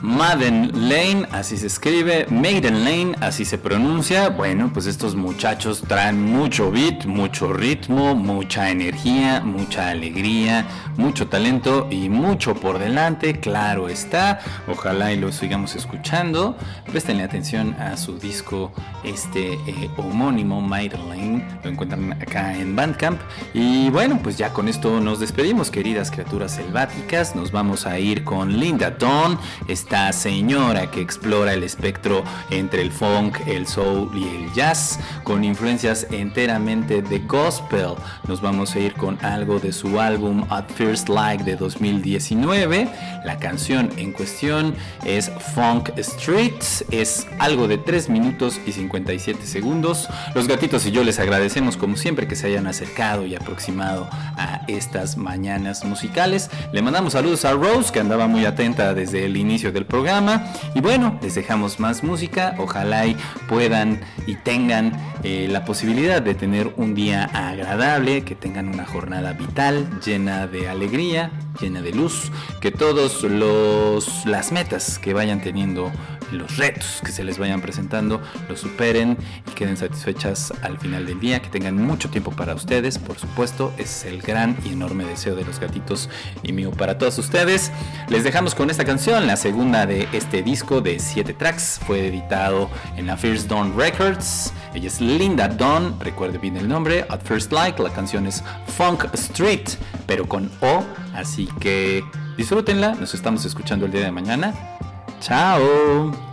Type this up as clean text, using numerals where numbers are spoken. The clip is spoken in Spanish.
Maiden Lane, así se escribe, Maiden Lane, así se pronuncia. Bueno, pues estos muchachos traen mucho beat, mucho ritmo, mucha energía, mucha alegría, mucho talento y mucho por delante, claro está. Ojalá y lo sigamos escuchando. Prestenle atención a su disco homónimo, Maiden Lane. Lo encuentran acá en Bandcamp. Y bueno, pues ya con esto nos despedimos, queridas criaturas selváticas. Nos vamos a ir con Linda Dawn, esta señora que explora el espectro entre el funk, el soul y el jazz, con influencias enteramente de gospel. Nos vamos a ir con algo de su álbum At First Like de 2019. La canción en cuestión es Funk Street, es algo de 3 minutos y 57 segundos. Los gatitos y yo les agradecemos como siempre que se hayan acercado y aproximado a estas mañanas musicales. Le mandamos saludos a Rose, que andaba muy atenta desde el inicio del programa, y bueno, les dejamos más música. Ojalá y puedan y tengan la posibilidad de tener un día agradable, que tengan una jornada vital, llena de alegría, llena de luz, que todos las metas que vayan teniendo, los retos que se les vayan presentando, los superen y queden satisfechas al final del día, que tengan mucho tiempo para ustedes, por supuesto, es el gran y enorme deseo de los gatitos y mío para todos ustedes. Les dejamos con esta canción, la segunda de este disco de 7 tracks, fue editado en la First Dawn Records. Ella es Linda Dawn, recuerde bien el nombre, At First Like. La canción es Funk Street, pero con O, así que disfrútenla. Nos estamos escuchando el día de mañana. Chao.